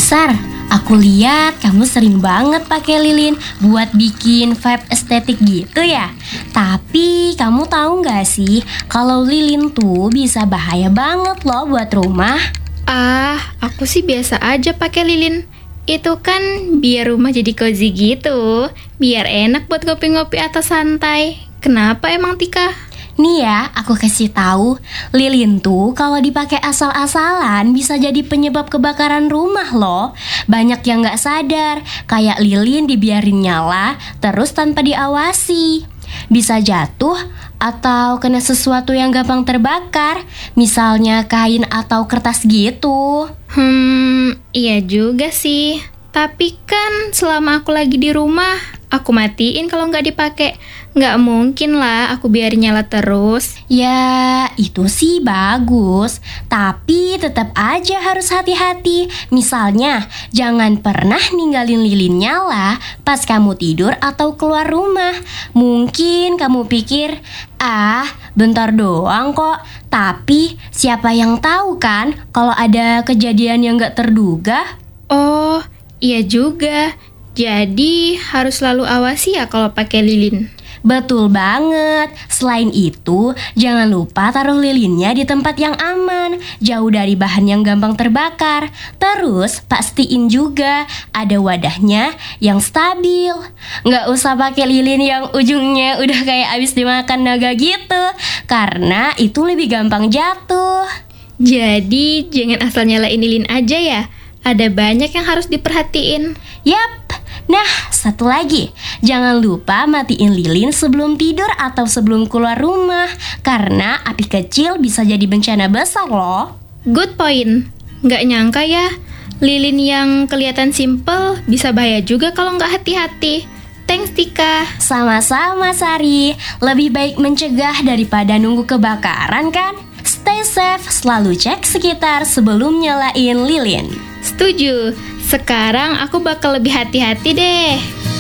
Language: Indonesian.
Sar, aku lihat kamu sering banget pakai lilin buat bikin vibe estetik gitu ya. Tapi kamu tahu nggak sih kalau lilin tuh bisa bahaya banget loh buat rumah? Aku sih biasa aja pakai lilin. Itu kan biar rumah jadi cozy gitu. Biar enak buat ngopi-ngopi atas santai. Kenapa emang Tika? Nih ya, aku kasih tahu, lilin tuh kalau dipakai asal-asalan bisa jadi penyebab kebakaran rumah loh. Banyak yang nggak sadar, kayak lilin dibiarin nyala terus tanpa diawasi. Bisa jatuh atau kena sesuatu yang gampang terbakar, misalnya kain atau kertas gitu. Iya juga sih. Tapi kan selama aku lagi di rumah, aku matiin kalau nggak dipakai. Nggak mungkin lah aku biarin nyala terus. Ya, itu sih bagus, tapi tetap aja harus hati-hati. Misalnya, jangan pernah ninggalin lilin nyala pas kamu tidur atau keluar rumah. Mungkin kamu pikir, bentar doang kok. Tapi siapa yang tahu kan kalau ada kejadian yang gak terduga? Oh, iya juga. Jadi harus selalu awasi ya kalau pakai lilin. Betul banget. Selain itu, jangan lupa taruh lilinnya di tempat yang aman, jauh dari bahan yang gampang terbakar. Terus, pastiin juga ada wadahnya yang stabil. Nggak usah pakai lilin yang ujungnya udah kayak abis dimakan naga gitu, karena itu lebih gampang jatuh. Jadi jangan asal nyalain lilin aja ya. Ada banyak yang harus diperhatiin. Yap. Nah, satu lagi, jangan lupa matiin lilin sebelum tidur atau sebelum keluar rumah, karena api kecil bisa jadi bencana besar loh. Good point. Nggak nyangka ya, lilin yang kelihatan simple bisa bahaya juga kalau nggak hati-hati. Thanks Tika. Sama-sama Sari, lebih baik mencegah daripada nunggu kebakaran kan? Stay safe, selalu cek sekitar sebelum nyalain lilin. Setuju. Sekarang aku bakal lebih hati-hati deh.